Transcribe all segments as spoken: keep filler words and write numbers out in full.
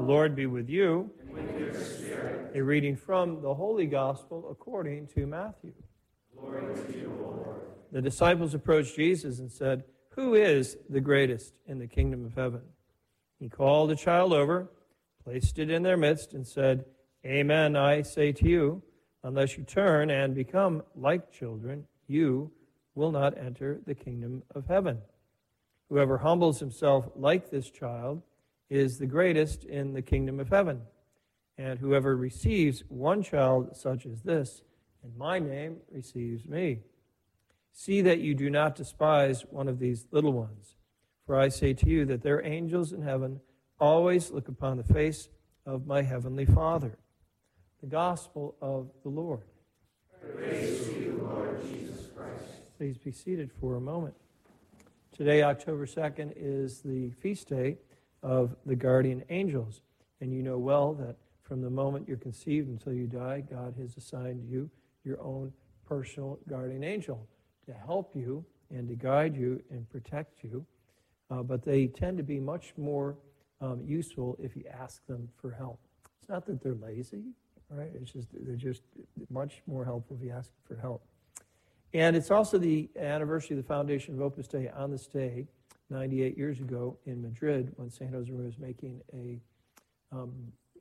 Lord be with you. And with your spirit. A reading from the Holy Gospel according to Matthew. Glory to you, O Lord. The disciples approached Jesus and said, "Who is the greatest in the kingdom of heaven?" He called a child over, placed it in their midst, and said, "Amen, I say to you, unless you turn and become like children, you will not enter the kingdom of heaven. Whoever humbles himself like this child is the greatest in the kingdom of heaven. And whoever receives one child such as this in my name receives me. See that you do not despise one of these little ones. For I say to you that their angels in heaven always look upon the face of my heavenly Father." The Gospel of the Lord. Praise to you, Lord Jesus Christ. Please be seated for a moment. Today, October second, is the feast day of the guardian angels. And you know well that from the moment you're conceived until you die, God has assigned you your own personal guardian angel to help you and to guide you and protect you. Uh, but they tend to be much more um, useful if you ask them for help. It's not that they're lazy, right? It's just they're just much more helpful if you ask them for help. And it's also the anniversary of the foundation of Opus Dei on this day, ninety-eight years ago in Madrid, when Saint Josemaria was making a um,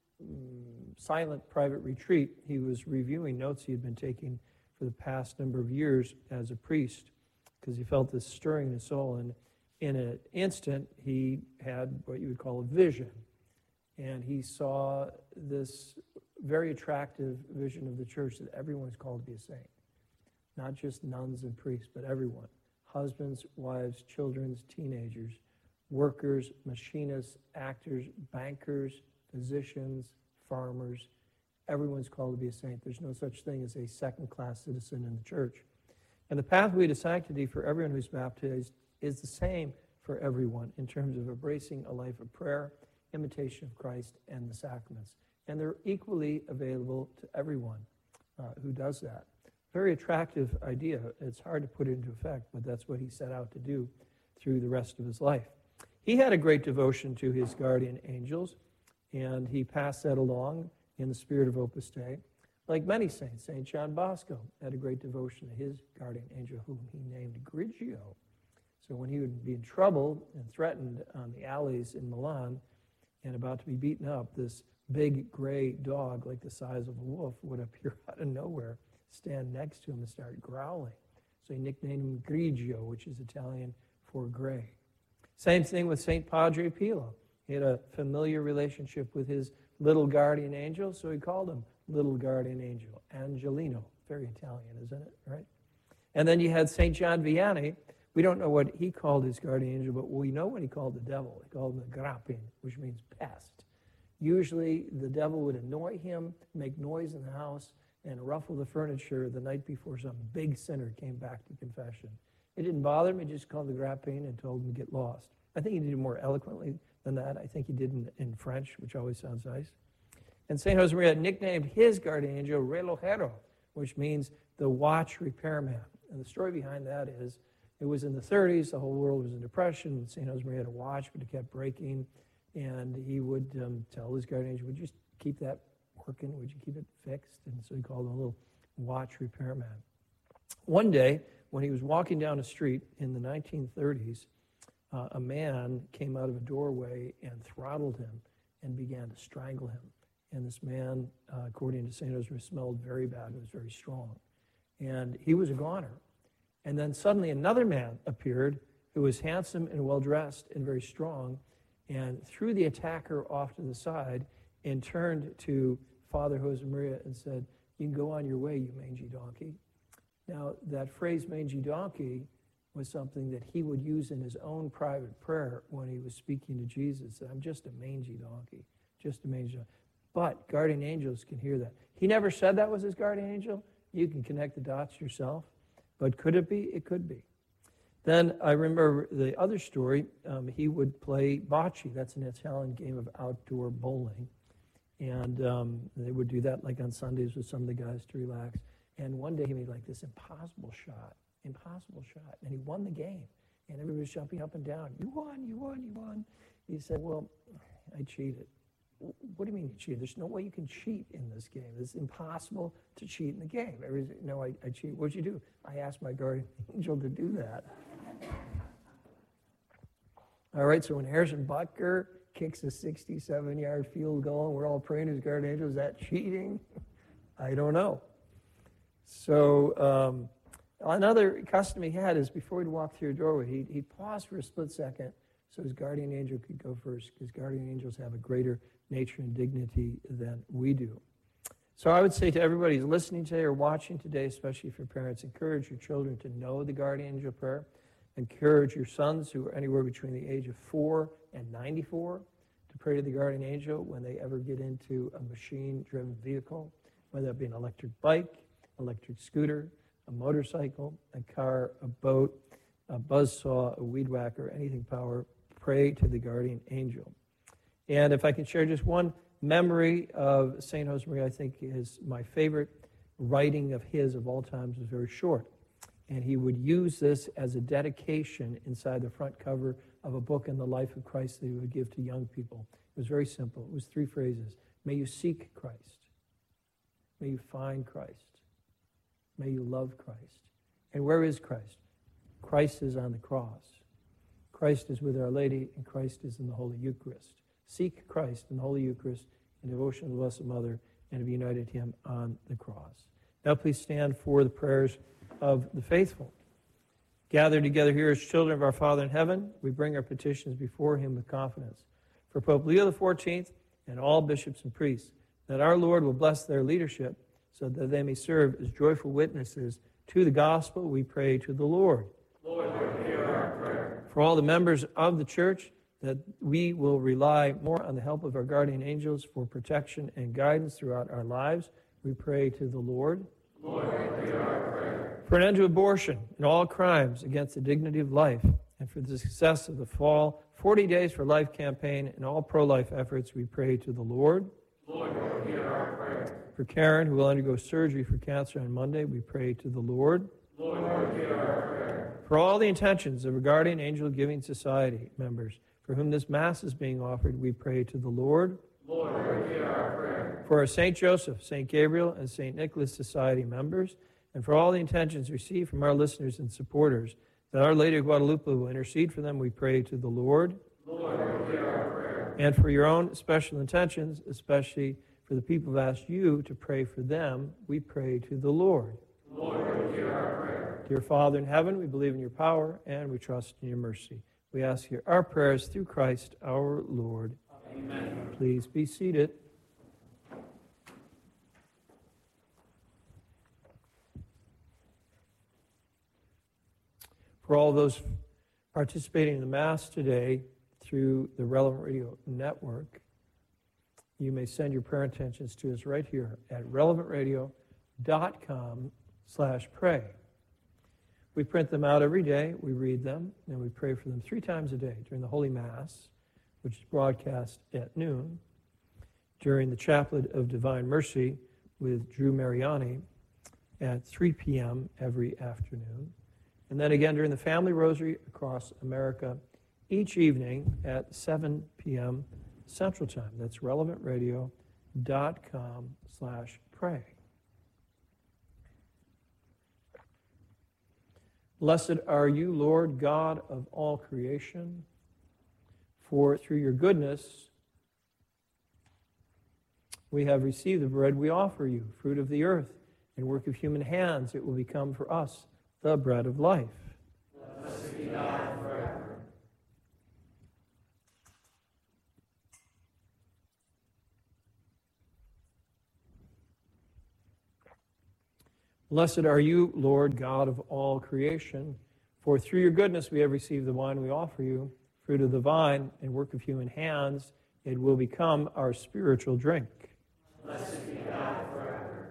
silent private retreat. He was reviewing notes he had been taking for the past number of years as a priest, because he felt this stirring in his soul. And in an instant, he had what you would call a vision. And he saw this very attractive vision of the church that everyone is called to be a saint. Not just nuns and priests, but everyone. Husbands, wives, children, teenagers, workers, machinists, actors, bankers, physicians, farmers. Everyone's called to be a saint. There's no such thing as a second-class citizen in the church. And the pathway to sanctity for everyone who's baptized is the same for everyone in terms of embracing a life of prayer, imitation of Christ, and the sacraments. And they're equally available to everyone uh, who does that. Very attractive idea. It's hard to put it into effect, but that's what he set out to do through the rest of his life. He had a great devotion to his guardian angels, and he passed that along in the spirit of Opus Dei. Like many saints, Saint John Bosco had a great devotion to his guardian angel, whom he named Grigio. So when he would be in trouble and threatened on the alleys in Milan and about to be beaten up, this big gray dog, like the size of a wolf, would appear out of nowhere, stand next to him and start growling. So he nicknamed him Grigio, which is Italian for gray. Same thing with Saint Padre Pio. He had a familiar relationship with his little guardian angel, so he called him Little Guardian Angel, Angelino. Very Italian, isn't it, right? And then you had Saint John Vianney. We don't know what he called his guardian angel, but we know what he called the devil. He called him the Grappin, which means pest. Usually the devil would annoy him, make noise in the house, and ruffle the furniture the night before some big sinner came back to confession. It didn't bother him. He just called the Grappin and told him to get lost. I think he did it more eloquently than that. I think he did in, in French, which always sounds nice. And Saint Josemaria nicknamed his guardian angel Relojero, which means the watch repairman. And the story behind that is, it was in the thirties, the whole world was in depression. Saint Josemaria had a watch, but it kept breaking. And he would um, tell his guardian angel, would you just keep that working? Would you keep it fixed? And so he called him a little watch repairman. One day, when he was walking down a street in the nineteen thirties, uh, a man came out of a doorway and throttled him and began to strangle him. And this man, uh, according to Saint Josemaria, smelled very bad and was very strong. And he was a goner. And then suddenly another man appeared who was handsome and well-dressed and very strong, and threw the attacker off to the side and turned to Father Josemaria and said, "You can go on your way, you mangy donkey." Now, that phrase, mangy donkey, was something that he would use in his own private prayer when he was speaking to Jesus. I'm just a mangy donkey, just a mangy donkey. But guardian angels can hear that. He never said that was his guardian angel. You can connect the dots yourself. But could it be? It could be. Then I remember the other story. Um, he would play bocce. That's an Italian game of outdoor bowling. And um, they would do that like on Sundays with some of the guys to relax. And one day he made like this impossible shot, impossible shot. And he won the game. And everybody was jumping up and down. You won, you won, you won. He said, well, I cheated. what do you mean you cheat? There's no way you can cheat in this game. It's impossible to cheat in the game. Everybody's, no, I, I cheat. What'd you do? I asked my guardian angel to do that. All right, so when Harrison Butker kicks a sixty-seven-yard field goal and we're all praying to his guardian angel, is that cheating? I don't know. So um, another custom he had is before he'd walk through a doorway, he'd, he'd pause for a split second so his guardian angel could go first, because guardian angels have a greater nature and dignity than we do. So I would say to everybody who's listening today or watching today, especially for parents, encourage your children to know the guardian angel prayer. Encourage your sons who are anywhere between the age of four and ninety-four to pray to the guardian angel when they ever get into a machine-driven vehicle, whether that be an electric bike, electric scooter, a motorcycle, a car, a boat, a buzzsaw, a weed whacker, anything power. Pray to the guardian angel. And if I can share just one memory of Saint Josemaria, I think is my favorite writing of his of all times, was very short. And he would use this as a dedication inside the front cover of a book in the life of Christ that he would give to young people. It was very simple. It was three phrases. May you seek Christ. May you find Christ. May you love Christ. And where is Christ? Christ is on the cross. Christ is with Our Lady, and Christ is in the Holy Eucharist. Seek Christ in the Holy Eucharist, in devotion to the Blessed Mother, and be united to him on the cross. Now please stand for the prayers of the faithful. Gathered together here as children of our Father in heaven, we bring our petitions before him with confidence. For Pope Leo the fourteenth and all bishops and priests, that our Lord will bless their leadership so that they may serve as joyful witnesses to the gospel, we pray to the Lord. Lord, hear our prayer. For all the members of the church, that we will rely more on the help of our guardian angels for protection and guidance throughout our lives, we pray to the Lord. Lord, hear our prayer. For an end to abortion and all crimes against the dignity of life, and for the success of the Fall forty Days for Life campaign and all pro-life efforts, we pray to the Lord. Lord, hear our prayer. For Karen, who will undergo surgery for cancer on Monday, we pray to the Lord. Lord, hear our prayer. For all the intentions of our Guardian Angel Giving Society members, for whom this Mass is being offered, we pray to the Lord. Lord, hear our prayer. For our Saint Joseph, Saint Gabriel, and Saint Nicholas Society members, and for all the intentions received from our listeners and supporters, that Our Lady of Guadalupe will intercede for them, we pray to the Lord. Lord, hear our prayer. And for your own special intentions, especially for the people who have asked you to pray for them, we pray to the Lord. Lord, hear our prayer. Dear Father in heaven, we believe in your power and we trust in your mercy. We ask you our prayers through Christ our Lord. Amen. Please be seated. For all those participating in the Mass today through the Relevant Radio Network, you may send your prayer intentions to us right here at relevant radio dot com slash pray. We print them out every day, we read them, and we pray for them three times a day during the Holy Mass, which is broadcast at noon, during the Chaplet of Divine Mercy with Drew Mariani at three p.m. every afternoon, and then again during the Family Rosary across America each evening at seven p.m. Central Time. That's relevant radio dot com slash pray. Blessed are you, Lord God of all creation, for through your goodness we have received the bread we offer you, fruit of the earth and work of human hands. It will become for us the bread of life. Blessed be God forever. Blessed are you, Lord God of all creation, for through your goodness we have received the wine we offer you, fruit of the vine and work of human hands. It will become our spiritual drink. Blessed be God forever.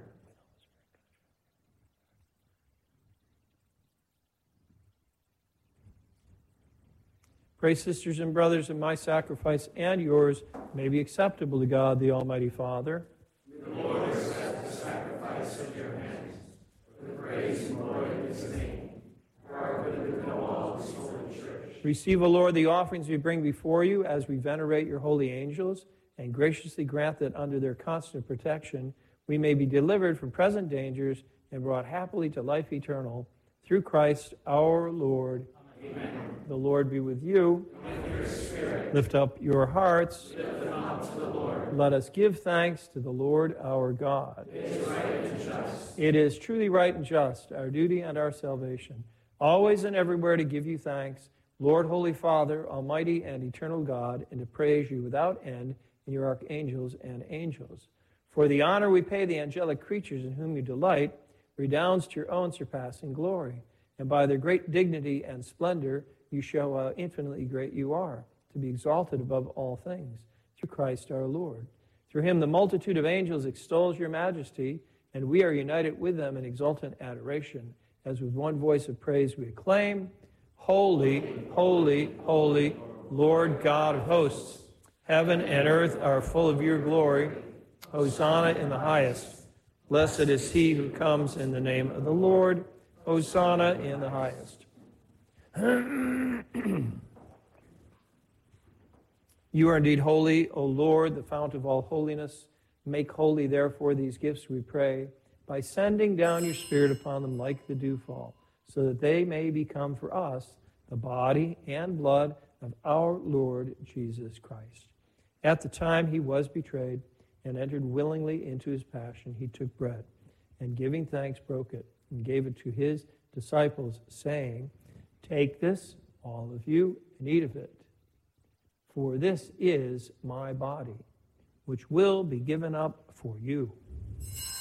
Pray, sisters and brothers, that my sacrifice and yours may be acceptable to God, the Almighty Father. The Lord accept the sacrifice of your hands, for the praise and glory of his name, for our good and of all his holy church. Receive, O Lord, the offerings we bring before you as we venerate your holy angels, and graciously grant that under their constant protection we may be delivered from present dangers and brought happily to life eternal, through Christ our Lord. Amen. The Lord be with you. And with your spirit. Lift up your hearts. Lift them up to the Lord. Let us give thanks to the Lord our God. It is right and just. It is truly right and just, our duty and our salvation, always and everywhere to give you thanks, Lord, Holy Father, Almighty and eternal God, and to praise you without end in your archangels and angels. For the honor we pay the angelic creatures in whom you delight redounds to your own surpassing glory. And by their great dignity and splendor, you show how infinitely great you are, to be exalted above all things, through Christ our Lord. Through him the multitude of angels extols your majesty, and we are united with them in exultant adoration, as with one voice of praise we acclaim, Holy, holy, holy, Lord God of hosts. Heaven and earth are full of your glory. Hosanna in the highest. Blessed is he who comes in the name of the Lord. Hosanna in the highest. You are indeed holy, O Lord, the fount of all holiness. Make holy, therefore, these gifts, we pray, by sending down your Spirit upon them like the dewfall, so that they may become for us the body and blood of our Lord Jesus Christ. At the time he was betrayed and entered willingly into his passion, he took bread, and giving thanks, broke it, and gave it to his disciples, saying, Take this, all of you, and eat of it, for this is my body, which will be given up for you.